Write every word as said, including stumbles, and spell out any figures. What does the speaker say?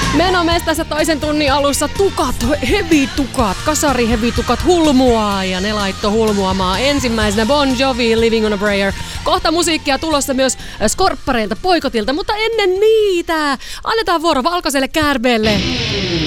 Menomestassa toisen tunnin alussa tukat, hevitukat, kasari hevitukat hulmuaa ja ne laitto hulmuamaan ensimmäisenä Bon Jovi, Living on a Prayer. Kohta musiikkia tulossa myös Skorppareilta, Poikotilta, mutta ennen niitä annetaan vuoro valkoiselle Kärbeelle.